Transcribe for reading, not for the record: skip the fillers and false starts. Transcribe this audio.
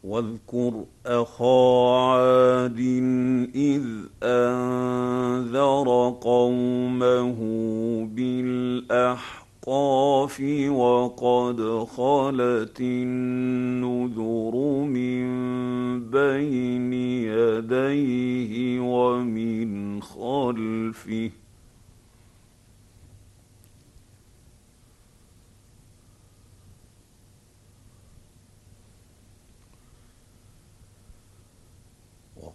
واذكر أخا عاد إذ أنذر قومه بالأحقاف وقد خلت النذر من بين يديه ومن خلفه